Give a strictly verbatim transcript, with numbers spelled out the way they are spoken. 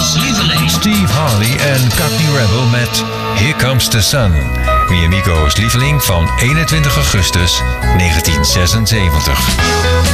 Amigo's lieveling. Steve Harley en Cockney Rebel met Here Comes the Sun. Mi Amigo's lieveling van eenentwintig augustus negentien zesenzeventig.